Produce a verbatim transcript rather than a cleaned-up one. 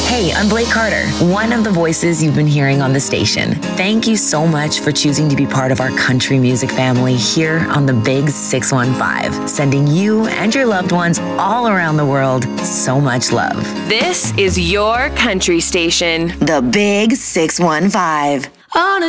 Hey, I'm Blake Carter, one of the voices you've been hearing on the station. Thank you so much for choosing to be part of our country music family here on the Big six one five, sending you and your loved ones all around the world so much love. This is your country station. The Big six one five. On a